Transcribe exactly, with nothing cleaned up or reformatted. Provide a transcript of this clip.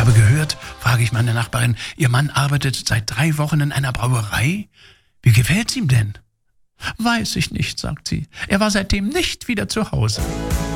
habe gehört, frage ich meine Nachbarin, Ihr Mann arbeitet seit drei Wochen in einer Brauerei? Wie gefällt's ihm denn? Weiß ich nicht, sagt sie. Er war seitdem nicht wieder zu Hause.